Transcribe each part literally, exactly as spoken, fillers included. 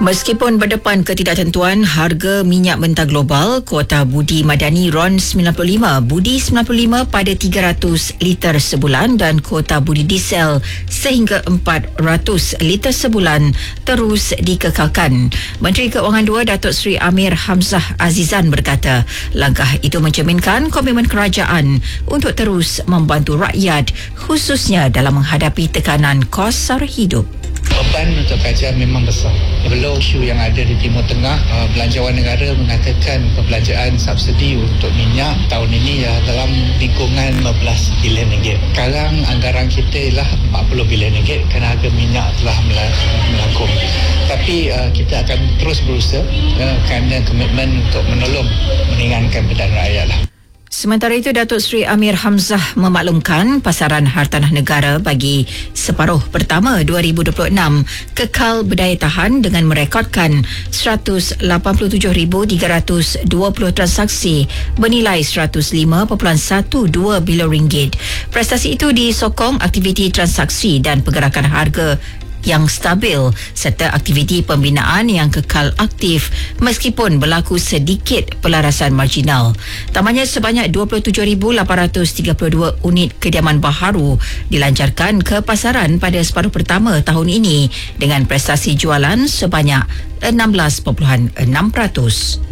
Meskipun berdepan ketidaktentuan harga minyak mentah global, kuota budi madani R O N sembilan puluh lima budi sembilan puluh lima pada tiga ratus liter sebulan dan kuota budi diesel sehingga empat ratus liter sebulan terus dikekalkan. Menteri Keuangan dua Datuk Seri Amir Hamzah Azizan berkata, langkah itu mencerminkan komitmen kerajaan untuk terus membantu rakyat khususnya dalam menghadapi tekanan kos sara hidup. Beban untuk kerajaan memang besar. Belum isu yang ada di Timur Tengah, Belanjawan Negara mengatakan pembelanjaan subsidi untuk minyak tahun ini ya dalam lingkungan lima belas bilion ringgit. Sekarang anggaran kita ialah empat puluh bilion ringgit kerana harga minyak telah melangkung. Tapi uh, kita akan terus berusaha uh, kerana komitmen untuk menolong meringankan beban rakyat lah. Sementara itu, Datuk Seri Amir Hamzah memaklumkan pasaran hartanah negara bagi separuh pertama dua ribu dua puluh enam kekal berdaya tahan dengan merekodkan seratus lapan puluh tujuh ribu tiga ratus dua puluh transaksi bernilai seratus lima perpuluhan dua belas bilion ringgit. Prestasi itu disokong aktiviti transaksi dan pergerakan harga yang stabil serta aktiviti pembinaan yang kekal aktif meskipun berlaku sedikit pelarasan marginal. Tambahnya sebanyak dua puluh tujuh ribu lapan ratus tiga puluh dua unit kediaman baharu dilancarkan ke pasaran pada separuh pertama tahun ini dengan prestasi jualan sebanyak enam belas perpuluhan enam peratus.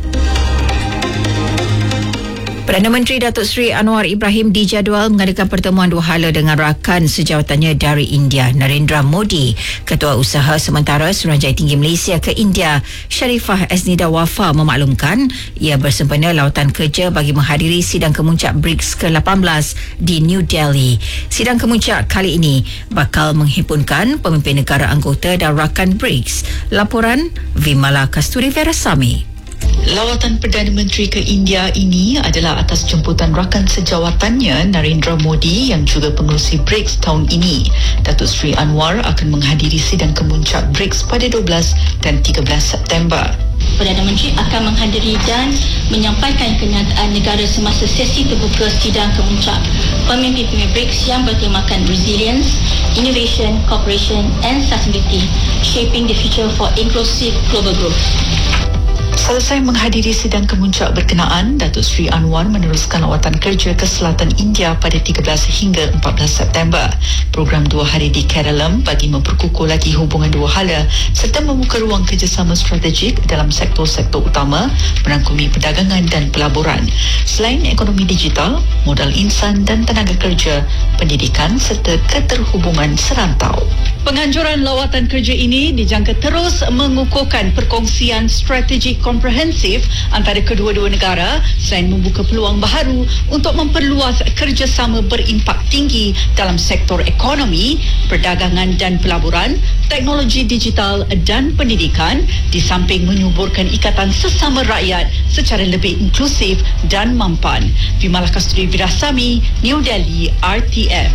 Perdana Menteri Datuk Seri Anwar Ibrahim dijadual mengadakan pertemuan dua hala dengan rakan sejawatannya dari India, Narendra Modi. Ketua Usaha Sementara Suruhanjaya Tinggi Malaysia ke India, Sharifah Esnida Wafa memaklumkan ia bersempena lawatan kerja bagi menghadiri sidang kemuncak B R I C S ke lapan belas di New Delhi. Sidang kemuncak kali ini bakal menghimpunkan pemimpin negara anggota dan rakan B R I C S. Laporan Vimala Kasturi Verasamy. Lawatan Perdana Menteri ke India ini adalah atas jemputan rakan sejawatannya Narendra Modi yang juga pengerusi B R I C S tahun ini. Datuk Seri Anwar akan menghadiri sidang kemuncak B R I C S pada dua belas dan tiga belas September. Perdana Menteri akan menghadiri dan menyampaikan kenyataan negara semasa sesi terbuka sidang kemuncak pemimpin-pemimpin B R I C S yang bertemakan Resilience, Innovation, Cooperation and Sustainability, Shaping the Future for Inclusive Global Growth. Selesai menghadiri sidang kemuncak berkenaan, Datuk Seri Anwar meneruskan lawatan kerja ke selatan India pada tiga belas hingga empat belas September. Program dua hari di Keralam bagi memperkukuh lagi hubungan dua hala serta membuka ruang kerjasama strategik dalam sektor-sektor utama merangkumi perdagangan dan pelaburan. Selain ekonomi digital, modal insan dan tenaga kerja, pendidikan serta keterhubungan serantau. Penganjuran lawatan kerja ini dijangka terus mengukuhkan perkongsian strategi komprehensif antara kedua-dua negara selain membuka peluang baharu untuk memperluas kerjasama berimpak tinggi dalam sektor ekonomi, perdagangan dan pelaburan, teknologi digital dan pendidikan di samping menyuburkan ikatan sesama rakyat secara lebih inklusif dan mampan. Vimala Kasturi Virasamy, New Delhi, R T M.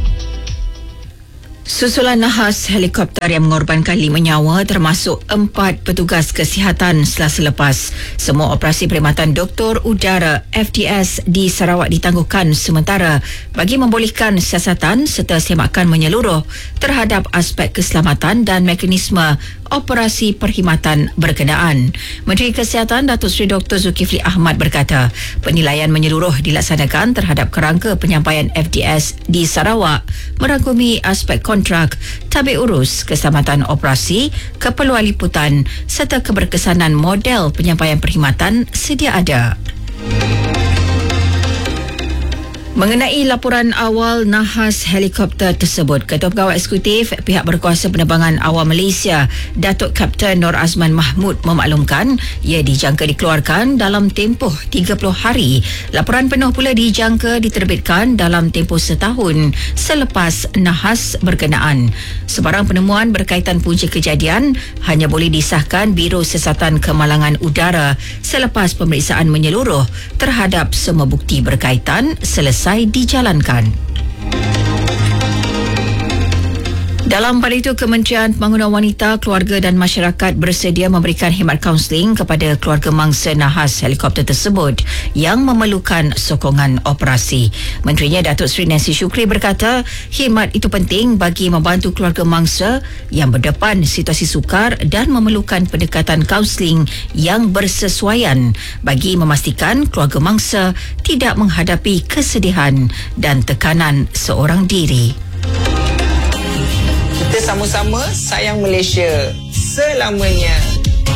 Susulan nahas helikopter yang mengorbankan lima nyawa termasuk empat petugas kesihatan Selasa lepas. Semua operasi perkhidmatan Doktor Udara F D S di Sarawak ditangguhkan sementara bagi membolehkan siasatan serta semakan menyeluruh terhadap aspek keselamatan dan mekanisme operasi perkhidmatan berkenaan. Menteri Kesihatan Datuk Seri Doktor Zulkifli Ahmad berkata, penilaian menyeluruh dilaksanakan terhadap kerangka penyampaian F D S di Sarawak merangkumi aspek kontrak, tabik urus, keselamatan operasi, keperluan liputan serta keberkesanan model penyampaian perkhidmatan sedia ada. Mengenai laporan awal nahas helikopter tersebut, Ketua Pegawai Eksekutif Pihak Berkuasa Penerbangan Awam Malaysia, Datuk Kapten Nur Azman Mahmud memaklumkan ia dijangka dikeluarkan dalam tempoh tiga puluh hari. Laporan penuh pula dijangka diterbitkan dalam tempoh setahun selepas nahas berkenaan. Sebarang penemuan berkaitan punca kejadian hanya boleh disahkan Biro Siasatan Kemalangan Udara selepas pemeriksaan menyeluruh terhadap semua bukti berkaitan selesai dijalankan. Dalam pada itu, Kementerian Pembangunan Wanita, Keluarga dan Masyarakat bersedia memberikan khidmat kaunseling kepada keluarga mangsa nahas helikopter tersebut yang memerlukan sokongan operasi. Menterinya Datuk Seri Nancy Shukri berkata, khidmat itu penting bagi membantu keluarga mangsa yang berdepan situasi sukar dan memerlukan pendekatan kaunseling yang bersesuaian bagi memastikan keluarga mangsa tidak menghadapi kesedihan dan tekanan seorang diri. Kita sama-sama sayang Malaysia selamanya.